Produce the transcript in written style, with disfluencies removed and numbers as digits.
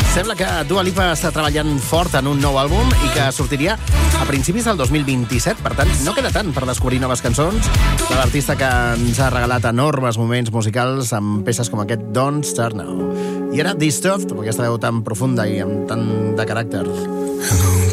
Sembla que Dua Lipa està treballant fort en un nou àlbum i que sortiria a principis del 2027. Per tant, no queda tant per descobrir noves cançons de l'artista que ens ha regalat enormes moments musicals amb peces com aquest Don't Start Now. I ara Disturbed, amb aquesta veu tan profunda i amb tant de caràcter.